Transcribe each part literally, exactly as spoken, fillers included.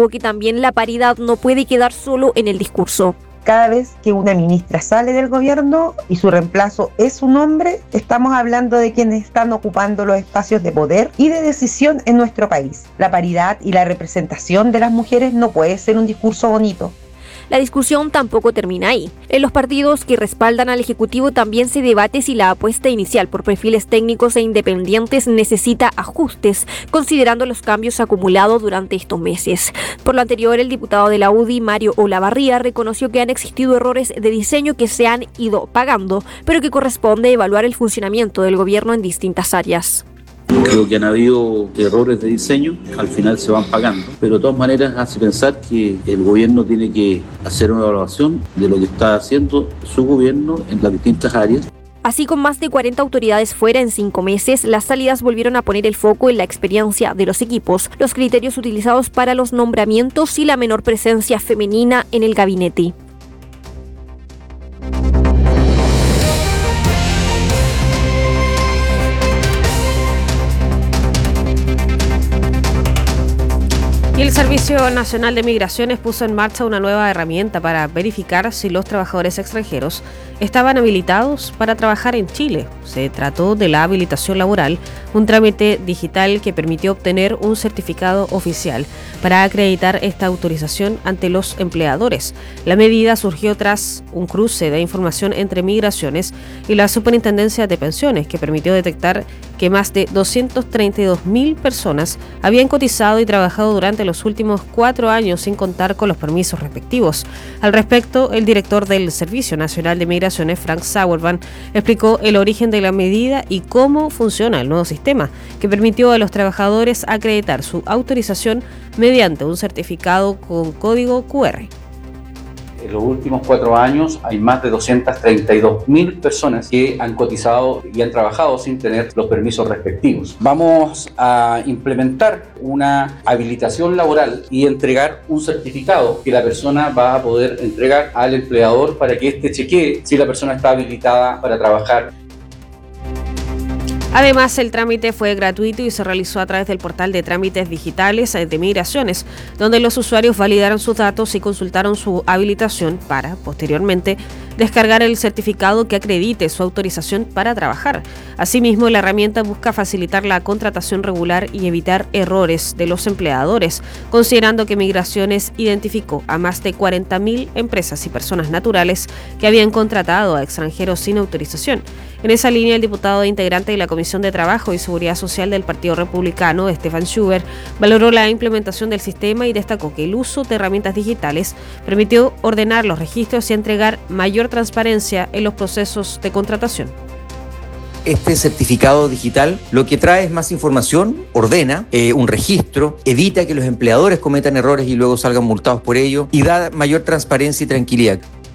sostuvo que también la paridad no puede quedar solo en el discurso. Cada vez que una ministra sale del gobierno y su reemplazo es un hombre, estamos hablando de quienes están ocupando los espacios de poder y de decisión en nuestro país. La paridad y la representación de las mujeres no puede ser un discurso bonito. La discusión tampoco termina ahí. En los partidos que respaldan al Ejecutivo también se debate si la apuesta inicial por perfiles técnicos e independientes necesita ajustes, considerando los cambios acumulados durante estos meses. Por lo anterior, el diputado de la U D I, Mario Olavarría, reconoció que han existido errores de diseño que se han ido pagando, pero que corresponde evaluar el funcionamiento del gobierno en distintas áreas. Creo que han habido errores de diseño, al final se van pagando, pero de todas maneras hace pensar que el gobierno tiene que hacer una evaluación de lo que está haciendo su gobierno en las distintas áreas. Así, con más de cuarenta autoridades fuera en cinco meses, las salidas volvieron a poner el foco en la experiencia de los equipos, los criterios utilizados para los nombramientos y la menor presencia femenina en el gabinete. Y el Servicio Nacional de Migraciones puso en marcha una nueva herramienta para verificar si los trabajadores extranjeros estaban habilitados para trabajar en Chile. Se trató de la habilitación laboral, un trámite digital que permitió obtener un certificado oficial para acreditar esta autorización ante los empleadores. La medida surgió tras un cruce de información entre Migraciones y la Superintendencia de Pensiones, que permitió detectar que más de doscientas treinta y dos mil personas habían cotizado y trabajado durante los últimos cuatro años sin contar con los permisos respectivos. Al respecto, el director del Servicio Nacional de Migraciones, Frank Sauerman, explicó el origen de la medida y cómo funciona el nuevo sistema, que permitió a los trabajadores acreditar su autorización mediante un certificado con código cu erre. En los últimos cuatro años hay más de doscientas treinta y dos mil personas que han cotizado y han trabajado sin tener los permisos respectivos. Vamos a implementar una habilitación laboral y entregar un certificado que la persona va a poder entregar al empleador para que éste chequee si la persona está habilitada para trabajar. Además, el trámite fue gratuito y se realizó a través del portal de trámites digitales de Migraciones, donde los usuarios validaron sus datos y consultaron su habilitación para, posteriormente, descargar el certificado que acredite su autorización para trabajar. Asimismo, la herramienta busca facilitar la contratación regular y evitar errores de los empleadores, considerando que Migraciones identificó a más de cuarenta mil empresas y personas naturales que habían contratado a extranjeros sin autorización. En esa línea, el diputado e integrante de la Comisión de Trabajo y Seguridad Social del Partido Republicano, Stefan Schubert, valoró la implementación del sistema y destacó que el uso de herramientas digitales permitió ordenar los registros y entregar mayor transparencia en los procesos de contratación. Este certificado digital lo que trae es más información, ordena eh, un registro, evita que los empleadores cometan errores y luego salgan multados por ello y da mayor transparencia y tranquilidad.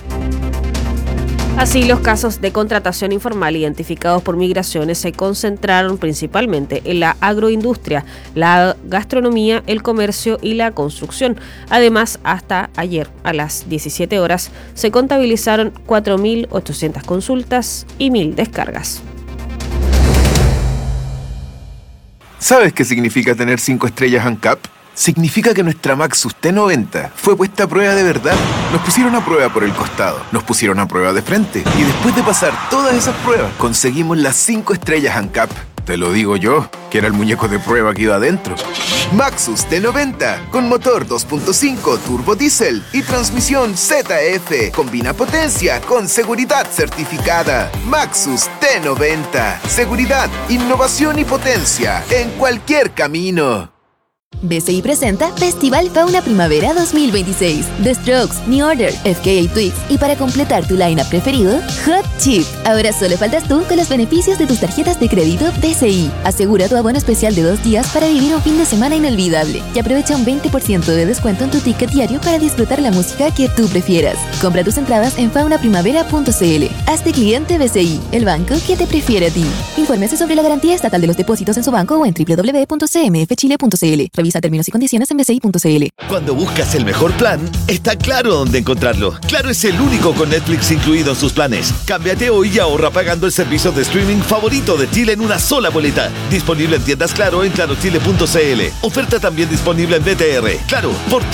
Así, los casos de contratación informal identificados por Migraciones se concentraron principalmente en la agroindustria, la gastronomía, el comercio y la construcción. Además, hasta ayer a las diecisiete horas se contabilizaron cuatro mil ochocientas consultas y mil descargas. ¿Sabes qué significa tener cinco estrellas ANCAP? Significa que nuestra Maxus T noventa fue puesta a prueba de verdad. Nos pusieron a prueba por el costado, nos pusieron a prueba de frente y después de pasar todas esas pruebas conseguimos las cinco estrellas ANCAP. Te lo digo yo, que era el muñeco de prueba que iba adentro. Maxus T noventa, con motor dos punto cinco turbo diésel y transmisión Z F. Combina potencia con seguridad certificada. Maxus T noventa. Seguridad, innovación y potencia en cualquier camino. B C I presenta Festival Fauna Primavera dos mil veintiséis. The Strokes, New Order, F K A Twigs y para completar tu line-up preferido, Hot Chip. Ahora solo faltas tú con los beneficios de tus tarjetas de crédito B C I. Asegura tu abono especial de dos días para vivir un fin de semana inolvidable y aprovecha un veinte por ciento de descuento en tu ticket diario para disfrutar la música que tú prefieras. Compra tus entradas en fauna primavera punto c l. Hazte cliente B C I, el banco que te prefiere a ti. Infórmese sobre la garantía estatal de los depósitos en su banco o en doble u doble u doble u punto c m f chile punto c l. Revisa términos y condiciones en b c i punto c l. Cuando buscas el mejor plan, está claro dónde encontrarlo. Claro es el único con Netflix incluido en sus planes. Cámbiate hoy y ahorra pagando el servicio de streaming favorito de Chile en una sola boleta. Disponible en tiendas Claro en claro chile punto c l. Oferta también disponible en B T R. Claro, por ti.